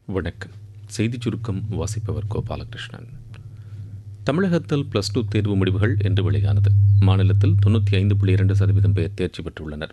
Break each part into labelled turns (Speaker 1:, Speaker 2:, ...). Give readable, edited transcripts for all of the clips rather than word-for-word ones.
Speaker 1: வணக்கம். செய்திச் சுருக்கம் வாசிப்பவர் கோபாலகிருஷ்ணன். தமிழகத்தில் +2 தேர்வு முடிவுகள் இன்று வெளியானது. மாநிலத்தில் 95.2% பேர் தேர்ச்சி பெற்றுள்ளனர்.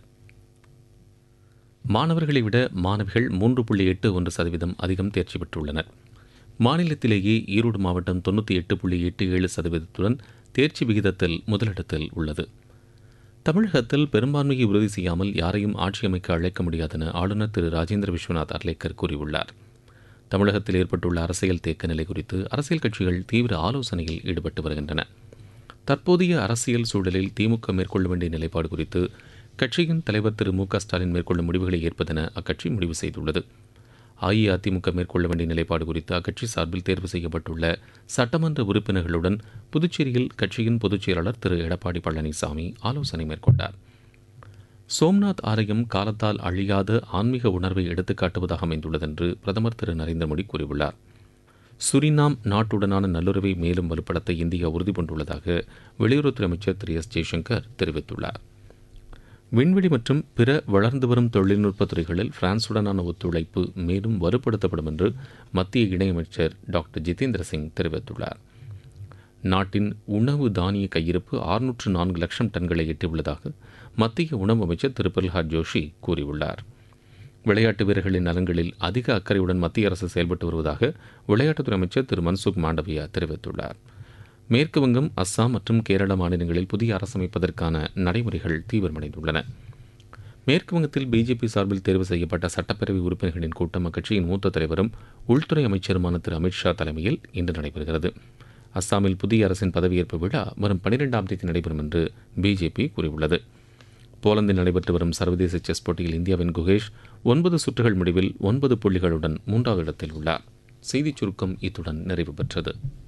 Speaker 1: மாணவர்களை விட மாணவிகள் 3.81% அதிகம் தேர்ச்சி பெற்றுள்ளனர். மாநிலத்திலேயே ஈரோடு மாவட்டம் 98.87%உடன் தேர்ச்சி விகிதத்தில் முதலிடத்தில் உள்ளது. தமிழகத்தில் பெரும்பான்மையை உறுதி செய்யாமல் யாரையும் ஆட்சி அமைக்க அழைக்க முடியாதென ஆளுநர் திரு ராஜேந்திர விஸ்வநாத் அர்லேக்கர் கூறியுள்ளார். தமிழகத்தில் ஏற்பட்டுள்ள அரசியல் தேக்க நிலை குறித்து அரசியல் கட்சிகள் தீவிர ஆலோசனையில் ஈடுபட்டு வருகின்றன. தற்போதைய அரசியல் சூழலில் திமுக மேற்கொள்ள வேண்டிய நிலைப்பாடு குறித்து கட்சியின் தலைவர் திரு மு க ஸ்டாலின் மேற்கொள்ளும் முடிவுகளை ஏற்பதென அக்கட்சி முடிவு செய்துள்ளது. அஇஅதிமுக மேற்கொள்ள வேண்டிய நிலைப்பாடு குறித்து அக்கட்சி சார்பில் தேர்வு செய்யப்பட்டுள்ள சட்டமன்ற உறுப்பினர்களுடன் புதுச்சேரியில் கட்சியின் பொதுச் செயலாளர் திரு எடப்பாடி பழனிசாமி ஆலோசனை மேற்கொண்டார். சோம்நாத் ஆலயம் காலத்தால் அழியாத ஆன்மீக உணர்வை எடுத்துக்காட்டுவதாக அமைந்துள்ளது என்று பிரதமர் திரு நரேந்திர மோடி கூறியுள்ளார். சுரினாம் நாட்டுடனான நல்லுறவை மேலும் வலுப்படுத்த இந்தியா உறுதிபூண்டுள்ளதாக வெளியுறவுத்துறை அமைச்சர் திரு எஸ் ஜெய்சங்கர் தெரிவித்துள்ளார். விண்வெளி மற்றும் பிற வளர்ந்து வரும் தொழில்நுட்ப துறைகளில் பிரான்சுடனான ஒத்துழைப்பு மேலும் வலுப்படுத்தப்படும் என்று மத்திய இணையமைச்சர் டாக்டர் ஜிதேந்திர சிங் தெரிவித்துள்ளார். நாட்டின் உணவு தானிய கையிருப்பு 604 லட்சம் டன்களை எட்டியுள்ளதாக மத்திய உணவு அமைச்சர் திரு பிரல்ஹாத் ஜோஷி கூறியுள்ளார். விளையாட்டு வீரர்களின் நலன்களில் அதிக அக்கறையுடன் மத்திய அரசு செயல்பட்டு வருவதாக விளையாட்டுத்துறை அமைச்சர் திரு மன்சுக் மாண்டவியா தெரிவித்துள்ளார். மேற்கு வங்கம், அஸ்ஸாம் மற்றும் கேரள மாநிலங்களில் புதிய அரசு அமைப்பதற்கான நடைமுறைகள் தீவிரமடைந்துள்ளன. மேற்கு வங்கத்தில் பிஜேபி சார்பில் தேர்வு செய்யப்பட்ட சட்டப்பேரவை உறுப்பினர்களின் கூட்டம் அக்கட்சியின் மூத்த தலைவரும் உள்துறை அமைச்சருமான திரு அமித்ஷா தலைமையில் இன்று நடைபெறுகிறது. அஸ்ஸாமில் புதிய அரசின் பதவியேற்பு விழா வரும் 12ஆம் தேதி நடைபெறும் என்று பிஜேபி கூறியுள்ளது. போலந்தில் நடைபெற்று வரும் சர்வதேச செஸ் போட்டியில் இந்தியாவின் குகேஷ் 9 சுற்றுகள் முடிவில் 9 புள்ளிகளுடன் 3வது இடத்தில் உள்ளார். செய்திச் சுருக்கம் இத்துடன் நிறைவு பெற்றது.